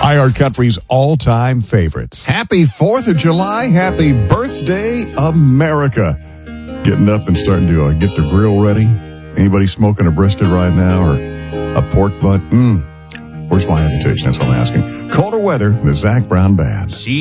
iHeart Country's all-time favorites. Happy 4th of July. Happy birthday, America. Getting up and starting to get the grill ready. Anybody smoking a brisket right now or a pork butt? Where's my invitation? That's what I'm asking. Colder weather, the Zach Brown Band.